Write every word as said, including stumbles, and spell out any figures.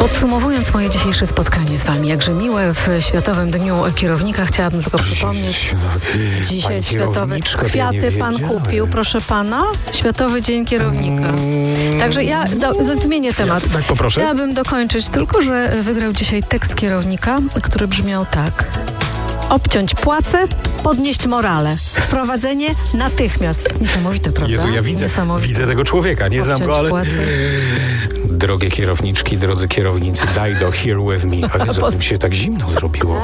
Podsumowując moje dzisiejsze spotkanie z wami, jakże miłe w Światowym Dniu Kierownika, chciałabym tylko przypomnieć. Dzisiaj Światowe Kwiaty pan kupił, proszę pana. Światowy Dzień Kierownika. Także ja do, zmienię temat. Ja, tak, poproszę. Chciałabym dokończyć tylko, że wygrał dzisiaj tekst kierownika, który brzmiał tak. Obciąć płace, podnieść morale. Wprowadzenie natychmiast. Niesamowite, prawda? Jezu, ja widzę, widzę tego człowieka. Nie znam go, ale... Płace. Drogie kierowniczki, drodzy kierownicy, daj do Here With Me. A Jezu, mi się tak zimno zrobiło.